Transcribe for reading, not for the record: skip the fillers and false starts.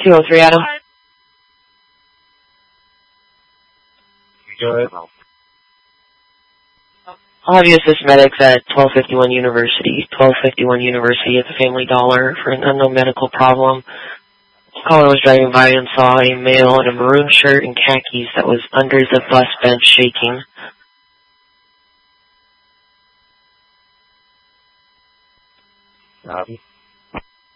203, Adam. Go ahead. I'll have you assist medics at 1251 University. 1251 University at the Family Dollar for an unknown medical problem. Caller was driving by and saw a male in a maroon shirt and khakis that was under the bus bench shaking. Copy.